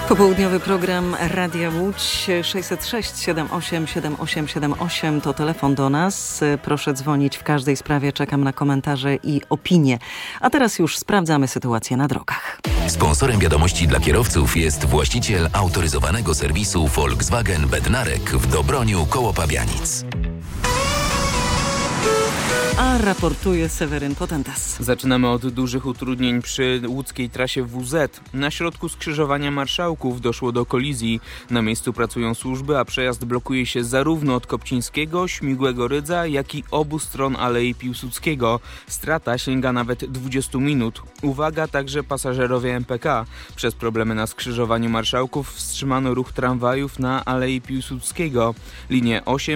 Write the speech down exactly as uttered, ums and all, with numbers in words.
Popołudniowy program Radia Łódź sześćset sześć siedem osiem siedem osiem siedem osiem to telefon do nas. Proszę dzwonić w każdej sprawie. Czekam na komentarze i opinie. A teraz już sprawdzamy sytuację na drogach. Sponsorem wiadomości dla kierowców jest właściciel autoryzowanego serwisu Volkswagen Bednarek w Dobroniu koło Pabianic. A raportuje Seweryn Potentas. Zaczynamy od dużych utrudnień przy łódzkiej trasie W Z. Na środku skrzyżowania Marszałków doszło do kolizji. Na miejscu pracują służby, a przejazd blokuje się zarówno od Kopcińskiego, Śmigłego Rydza, jak i obu stron Alei Piłsudskiego. Strata sięga nawet dwadzieścia minut. Uwaga, także pasażerowie M P K. Przez problemy na skrzyżowaniu Marszałków wstrzymano ruch tramwajów na Alei Piłsudskiego. Linie osiem